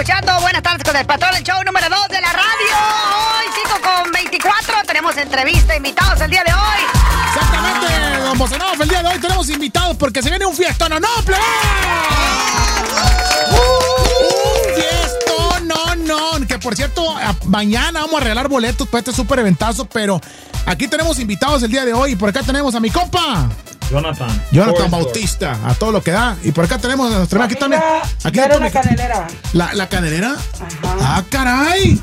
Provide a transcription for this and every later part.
escuchando Buenas tardes con el patrón, el show número 2 de la radio. Hoy 5:24, tenemos entrevista, invitados el día de hoy. Exactamente, don Bocenov, el día de hoy tenemos invitados porque se viene un fiestón, ¿no, plebe? Un fiestón, no. Que por cierto, mañana vamos a regalar boletos para este súper eventazo, pero aquí tenemos invitados el día de hoy. Y por acá tenemos a mi compa Jonathan Bautista, a todo lo que da. Y por acá tenemos a nuestra aquí también. Aquí era una canelera. ¿La canelera? Ajá. ¡Ah, caray!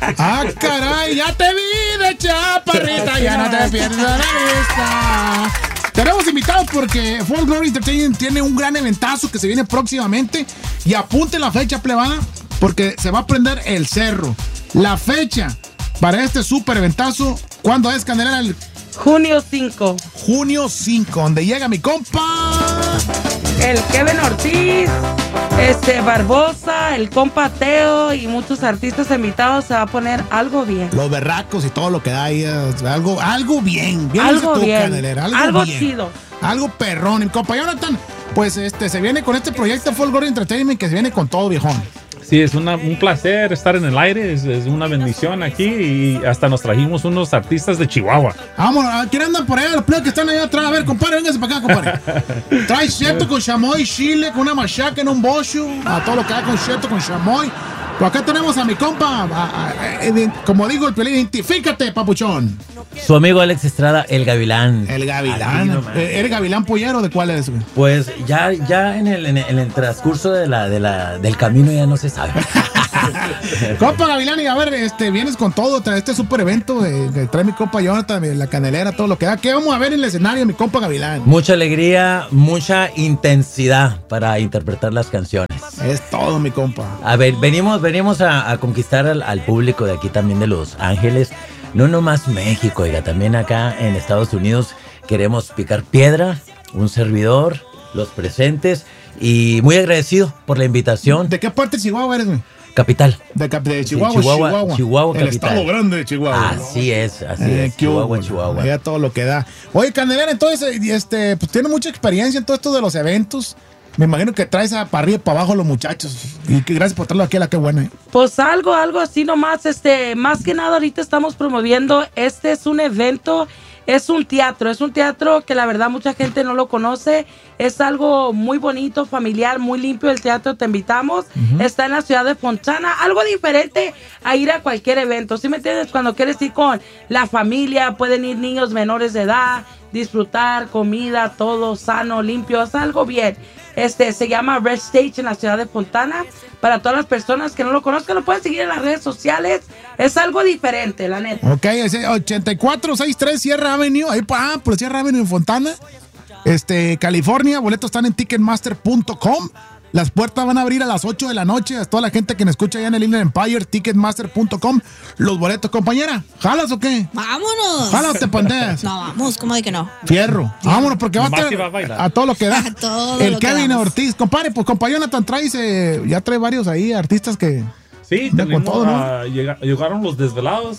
Ya te vi de chaparrita, ya no te pierdas la vista. Tenemos invitados porque Folk Glory Entertainment tiene un gran eventazo que se viene próximamente. Y apunte la fecha, plebada, porque se va a prender el cerro. La fecha para este súper eventazo, ¿cuándo es, canelera? Junio 5. Junio 5, donde llega mi compa El Kevin Ortiz, Barbosa, el compa Teo y muchos artistas invitados. Se va a poner algo bien. Los berracos y todo lo que da ahí, algo bien. Algo bien. Canelera, algo bien. chido. Algo perrón. Mi compa Jonathan, pues se viene con este proyecto Folk Glory Entertainment que se viene con todo, viejón. Sí, es un placer estar en el aire, es una bendición aquí y hasta nos trajimos unos artistas de Chihuahua. Vamos, ¿quién andan por allá? Los plebes que están allá atrás. A ver, compadre, véngase para acá, compadre. Trae cheto con chamoy, chile, con una machaca en un bocho, a todo lo que hay con cheto, con chamoy. Por acá tenemos a mi compa, como digo el pelín, identifícate, papuchón. Su amigo Alex Estrada, el Gavilán. El Gavilán. ¿Eres Gavilán Pollero? ¿De cuál eres? Pues ya en el transcurso del camino ya no se sabe. Compa Gavilán, y a ver, vienes con todo, trae este super evento que trae mi compa Jonathan, la canelera, todo lo que da. ¿Qué vamos a ver en el escenario, mi compa Gavilán? Mucha alegría, mucha intensidad para interpretar las canciones. Es todo, mi compa. A ver, venimos a conquistar al público de aquí también de Los Ángeles. No nomás México, oiga, también acá en Estados Unidos queremos picar piedra, un servidor, los presentes y muy agradecido por la invitación. ¿De qué parte de Chihuahua eres, güey? Capital. De Chihuahua. Chihuahua, el capital. Estado grande de Chihuahua. Así es. Chihuahua. Ya todo lo que da. Oye, canelera, entonces, pues tiene mucha experiencia en todo esto de los eventos. Me imagino que traes para arriba y para abajo los muchachos. Y que gracias por traerlo aquí a la que buena. Pues algo así nomás. Más que nada ahorita estamos promoviendo. Este es un evento. Es un teatro que la verdad mucha gente no lo conoce. Es algo muy bonito, familiar, muy limpio el teatro. Te invitamos. Está en la ciudad de Fontana. Algo diferente a ir a cualquier evento. ¿Sí me entiendes? Cuando quieres ir con la familia, pueden ir niños menores de edad, disfrutar comida, todo sano, limpio. Es algo bien. Se llama Red Stage en la ciudad de Fontana. Para todas las personas que no lo conozcan, lo pueden seguir en las redes sociales. Es algo diferente, la neta. Ok, es 8463 Sierra Avenue. Ahí por Sierra Avenue en Fontana. California. Boletos están en ticketmaster.com. Las puertas van a abrir a las 8 de la noche. A toda la gente que me escucha allá en el Inland Empire, ticketmaster.com. Los boletos, compañera. ¿Jalas o qué? ¡Vámonos! ¿Jalas o te pandeas? No, vamos, ¿cómo de que no? Fierro. Vámonos, porque va a estar a todo lo que da. A todo el lo que Kevin damos. Ortiz. Compadre, pues compa Jonathan ya trae varios ahí artistas que... Sí, tenemos, todo, ¿no? Llegaron los desvelados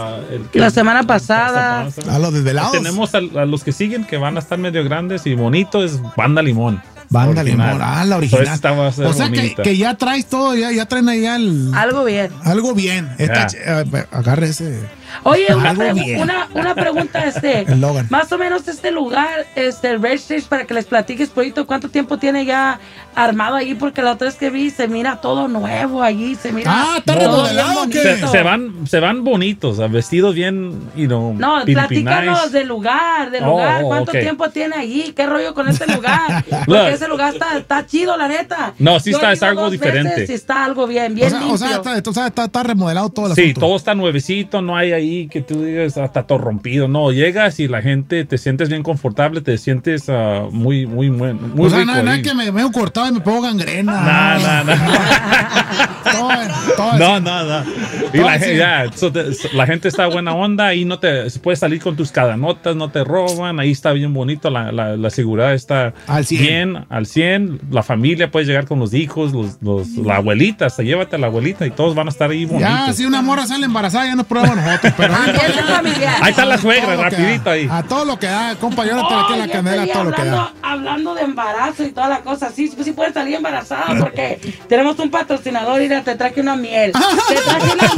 la semana pasada. A los desvelados. Tenemos a los que siguen, que van a estar medio grandes y bonito, es Banda Limón. Banda Limón, la original. O sea que ya traes todo, ya traen ahí algo bien. Algo bien. Agarre ese. Oye, una pregunta, más o menos este lugar, el Red Stage, para que les platiques poquito, ¿cuánto tiempo tiene ya armado allí? Porque la otra vez que vi, se mira todo nuevo allí, se mira. Está remodelado, ¿qué? Se van bonitos, vestidos bien, No, platícanos del lugar, ¿cuánto tiempo tiene allí? ¿Qué rollo con este lugar? Porque ese lugar está chido, la neta. No, sí es algo diferente. Sí está algo bien limpio. O sea, está remodelado todo el asunto. Sí, todo está nuevecito, no hay ahí que tú digas está todo rompido. No, llegas y la gente te sientes bien confortable, te sientes muy o sea, rico. No es que me veo cortado y me pongo gangrena. No. todo. No. Y la gente está buena onda y no te puedes salir con tus cadenotas, no te roban. Ahí está bien bonito, la seguridad está al 100. Bien, al 100. La familia puede llegar con los hijos, la abuelita, hasta llévate a la abuelita y todos van a estar ahí bonitos. Ya, si una morra sale embarazada, ya nos prueban nosotros. Pero ahí está la suegra, rapidito ahí. A todo lo que da, compa, yo no te aquí en la candela, a todo lo que da. Hablando de embarazo y toda la cosa, sí pueden salir embarazadas porque tenemos un patrocinador y te traje una miel. Te traje una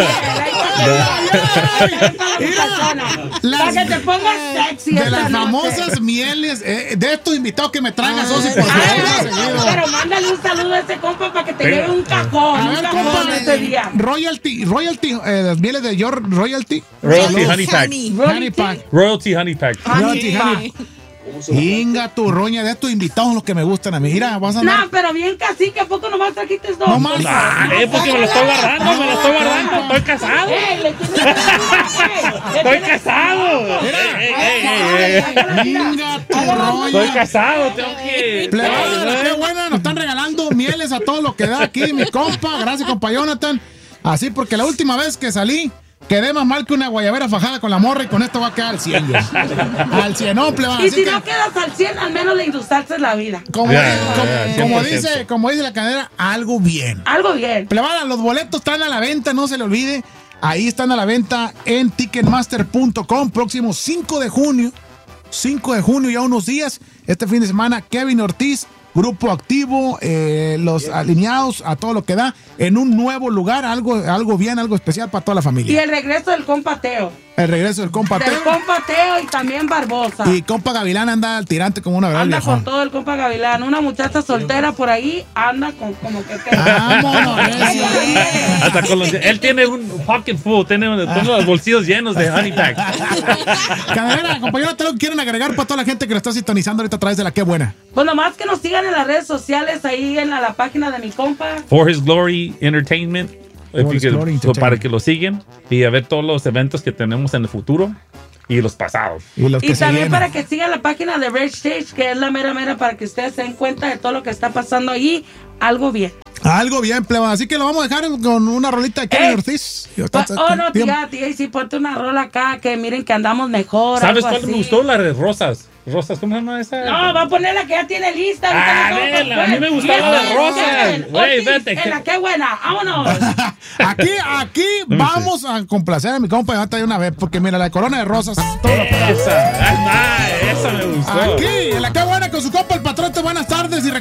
miel. Para que te pongas sexy. De las famosas mieles, de estos invitados que me traen a Sosi por favor. Pero mándale un saludo a ese compa para que te lleve un cajón. A ver, compa, ese día. Royalty, las mieles de York, Royalty. Royalty Honey Pack. Royalty Honey Pack. Royalty Honey. Venga, tu roña, de estos invitados los que me gustan a mí. Mira, vas a andar. No, pero bien cacique, ¿a poco nomás trajiste dos? No más. Porque me lo estoy guardando, Estoy casado. Estoy casado. Venga, tu roña. Estoy casado, tengo que... Plebada, qué buena, nos están regalando mieles a todo lo que da aquí, mi compa. Gracias, compa Jonathan. Así, porque la última vez que salí, quedé más mal que una guayabera fajada con la morra y con esto va a quedar al 100. Al 100, no, plebada. Y si no quedas al 100, al menos le indultaste la vida. Como dice la cadera, algo bien. Algo bien. Plebada, los boletos están a la venta, no se le olvide. Ahí están a la venta en Ticketmaster.com. Próximo 5 de junio. 5 de junio, ya unos días. Este fin de semana, Kevin Ortiz, Grupo Activo, los alineados a todo lo que da, en un nuevo lugar, algo bien, algo especial para toda la familia. Y el regreso del compa Teo. El regreso del compa Teo. Del compa Teo y también Barbosa. Y compa Gavilán anda al tirante como una verdad. Anda con todo el compa Gavilán. Una muchacha soltera por ahí anda con como que... Vámonos, hasta con él tiene un pocket full, tiene los bolsillos llenos de honey pack. Cadera, compañero, ¿te lo quieren agregar para toda la gente que lo está sintonizando ahorita a través de la Qué Buena? Pues nomás que nos sigan en las redes sociales, ahí en la página de mi compa. For His Glory Entertainment. Para que lo sigan y a ver todos los eventos que tenemos en el futuro y los pasados. Y también para que sigan la página de Red Stage, que es la mera para que ustedes se den cuenta de todo lo que está pasando ahí. Algo bien. Algo bien, pleba. Así que lo vamos a dejar con una rolita de Kevin Ortiz. No, tía, sí, ponte una rola acá, que miren que andamos mejor. ¿Sabes cuál me gustó? La de Rosas. Rosas, ¿cómo se llama esa? No, va a poner la que ya tiene lista. A mí me gustó la de Rosas. Güey, vete. En la Qué Buena, vámonos. Aquí vamos a complacer a mi compa de una vez, porque mira, la corona de rosas. Esa me gustó. Aquí, en la Qué Buena con su compa el patrón. Buenas tardes y